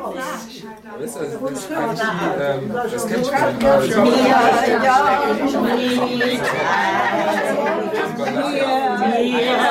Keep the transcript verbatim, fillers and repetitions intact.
Das, ist, das, ist eigentlich die, ähm, das kennt schon. Ja, ja.